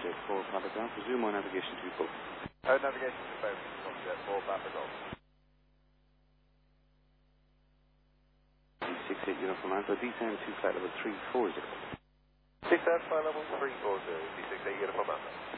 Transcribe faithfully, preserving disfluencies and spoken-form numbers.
Jet four, Papa Golf. Resume on navigation to full. Uh, navigation to Papa Jet four, Papa Golf. six eight Uniform Alpha, descend to flight level three four zero. six eight, flight level three four zero, D six eight Uniform Alpha.